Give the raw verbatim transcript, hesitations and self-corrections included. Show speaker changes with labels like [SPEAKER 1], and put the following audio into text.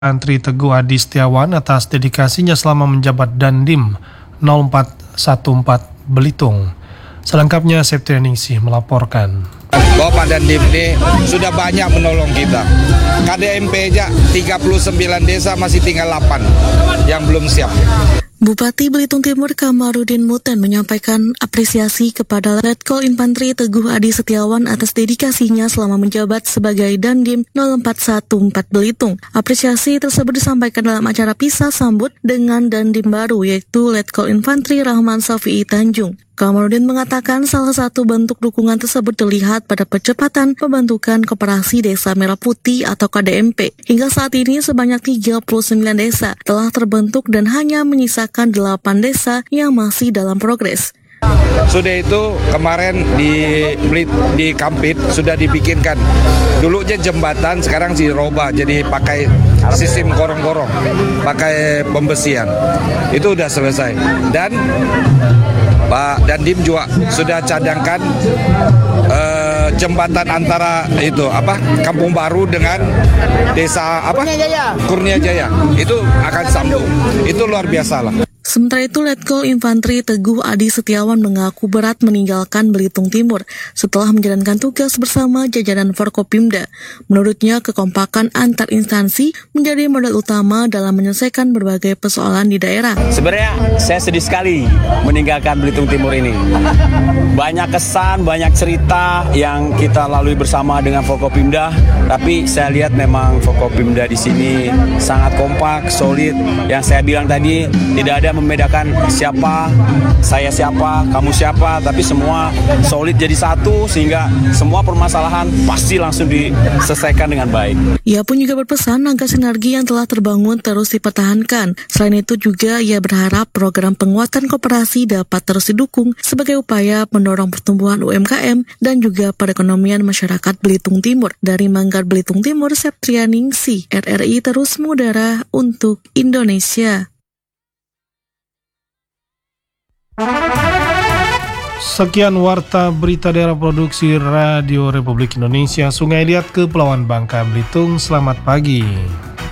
[SPEAKER 1] Antri Teguh Adi Setiawan atas dedikasinya selama menjabat Dandim nol empat satu empat Belitung. Selengkapnya Septrianingsih melaporkan.
[SPEAKER 2] Bapak Dandim ini sudah banyak menolong kita. K D M P aja tiga puluh sembilan desa masih tinggal delapan yang belum siap.
[SPEAKER 3] Bupati Belitung Timur Kamarudin Muten menyampaikan apresiasi kepada Letkol Infantri Teguh Adi Setiawan atas dedikasinya selama menjabat sebagai Dandim nol empat satu empat Belitung. Apresiasi tersebut disampaikan dalam acara pisah sambut dengan Dandim baru, yaitu Letkol Infantri Rahman Safi'i Tanjung. Kamarudin mengatakan salah satu bentuk dukungan tersebut terlihat pada percepatan pembentukan Koperasi Desa Merah Putih atau K D M P. Hingga saat ini sebanyak tiga puluh sembilan desa telah terbentuk dan hanya menyisakan delapan desa yang masih dalam progres.
[SPEAKER 2] Sudah itu kemarin di di Kampit sudah dibikinkan. Dulunya jembatan, sekarang dirubah jadi pakai sistem gorong-gorong, pakai pembesian. Itu udah selesai. Dan Pak Dandim juga sudah cadangkan uh, jembatan antara itu apa Kampung Baru dengan desa apa Kurnia Jaya. Kurnia Jaya itu akan sambung. Itu luar biasa lah.
[SPEAKER 3] Sementara itu, Letkol Infantri Teguh Adi Setiawan mengaku berat meninggalkan Belitung Timur setelah menjalankan tugas bersama jajaran Forkopimda. Menurutnya, kekompakan antar instansi menjadi modal utama dalam menyelesaikan berbagai persoalan di daerah.
[SPEAKER 4] Sebenarnya saya sedih sekali meninggalkan Belitung Timur ini. Banyak kesan, banyak cerita yang kita lalui bersama dengan Forkopimda, tapi saya lihat memang Forkopimda di sini sangat kompak, solid. Yang saya bilang tadi, tidak ada membedakan siapa, saya siapa, kamu siapa, tapi semua solid jadi satu sehingga semua permasalahan pasti langsung diselesaikan dengan baik.
[SPEAKER 3] Ia pun juga berpesan agar sinergi yang telah terbangun terus dipertahankan. Selain itu juga ia berharap program penguatan koperasi dapat terus didukung sebagai upaya mendorong pertumbuhan U M K M dan juga perekonomian masyarakat Belitung Timur. Dari Manggar Belitung Timur, Septrianingsih, R R I terus mengudara untuk Indonesia.
[SPEAKER 1] Sekian warta berita daerah produksi Radio Republik Indonesia Sungai Liat Kepulauan Bangka Belitung. Selamat pagi.